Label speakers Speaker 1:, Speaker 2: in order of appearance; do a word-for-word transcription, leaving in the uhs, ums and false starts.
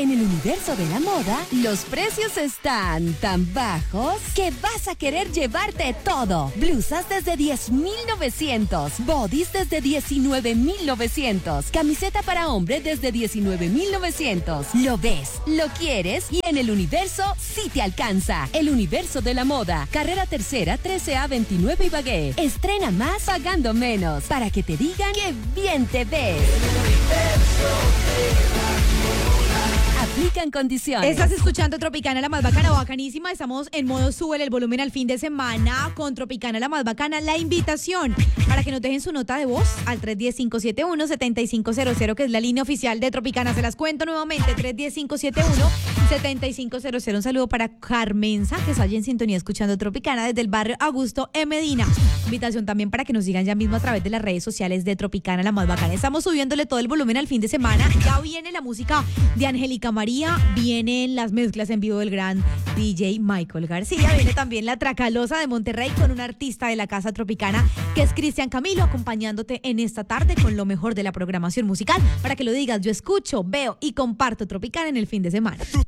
Speaker 1: En el universo de la moda, los precios están tan bajos que vas a querer llevarte todo. Blusas desde diez mil novecientos, bodies desde diecinueve mil novecientos, camiseta para hombre desde diecinueve mil novecientos. Lo ves, lo quieres y en el universo sí te alcanza. El universo de la moda, carrera tercera, trece A veintinueve Ibagué. Estrena más pagando menos para que te digan que bien te ves. Aplican condiciones.
Speaker 2: Estás escuchando Tropicana, la más bacana, bacanísima. Estamos en modo súbele el volumen al fin de semana con Tropicana, la más bacana. La invitación para que nos dejen su nota de voz al tres uno cero, cinco siete uno, siete cinco cero cero, que es la línea oficial de Tropicana. Se las cuento nuevamente, tres uno cero, cinco siete uno, siete cinco cero cero. Un saludo para Carmenza, que está allí en sintonía escuchando Tropicana desde el barrio Augusto E. Medina. Invitación también para que nos sigan ya mismo a través de las redes sociales de Tropicana, la más bacana. Estamos subiéndole todo el volumen al fin de semana. Ya viene la música de Angélica María, vienen las mezclas en vivo del gran D J Michael García, viene también la Tracalosa de Monterrey con un artista de la Casa Tropicana que es Cristian Camilo, acompañándote en esta tarde con lo mejor de la programación musical para que lo digas. Yo escucho, veo y comparto Tropicana en el fin de semana.